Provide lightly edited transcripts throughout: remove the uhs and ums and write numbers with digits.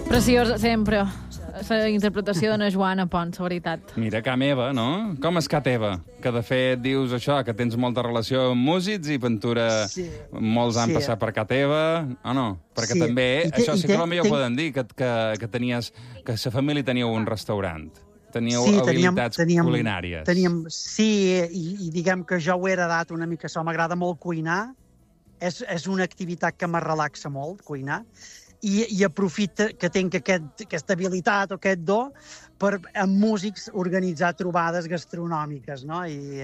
Preciosa, sempre. La interpretació d'Anna Joana Pons, la veritat. Mira, ca meva, no? Com és ca teva? Que de fet dius això, que tens molta relació amb músics i Ventura molts han passat per ca teva, o no? Perquè també, això sí que potser poden dir, que tenies, que la família tenia un restaurant. Teníeu habilitats culinàries. I diguem que jo ho he heredat una mica això. M'agrada molt cuinar. És una activitat que me relaxa molt, cuinar. I aprofita que tinc aquesta habilitat o aquest do per, amb músics, organitzar trobades gastronòmiques, no?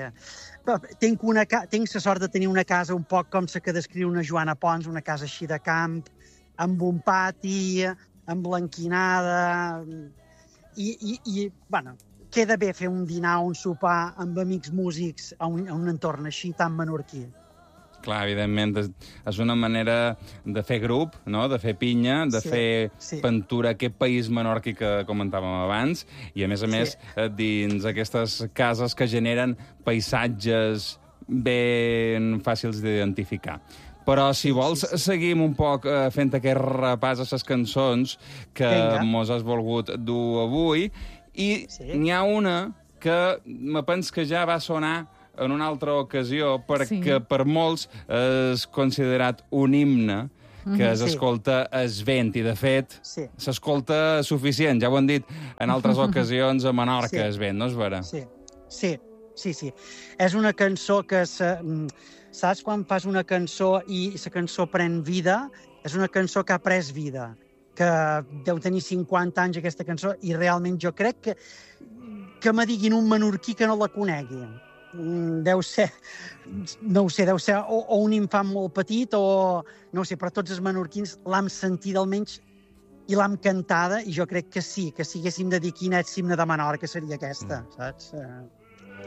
Tinc la sort de tenir una casa un poc com la que descriu una Joana Pons, una casa així de camp, amb un pati, emblanquinada. Bueno, queda bé fer un dinar o un sopar amb amics músics a un entorn així tan menorquí. Clar, evidentment, és una manera de fer grup, no? De fer pinya, de fer pintura, aquest país menorqui que comentàvem abans, i a més, dins aquestes cases que generen paisatges ben fàcils d'identificar. Però, si vols, seguim un poc fent aquest repàs a les cançons que mos has volgut dur avui, i n'hi ha una que me penso que ja va sonar en una altra ocasió, perquè per molts és considerat un himne que s'escolta es vent, i de fet s'escolta suficient, ja ho han dit en altres ocasions a Menorca, es vent, no és vera? Sí. És una cançó que, saps quan fas una cançó i la cançó pren vida? És una cançó que ha pres vida, que deu tenir 50 anys aquesta cançó, i realment jo crec que me diguin un menorquí que no la conegui. Deu ser o un infant molt petit o no sé, però tots els menorquins l'hem sentit almenys i l'hem cantada, i jo crec que sí, que si haguéssim de dir quin és l'himne de Menorca seria aquesta, saps?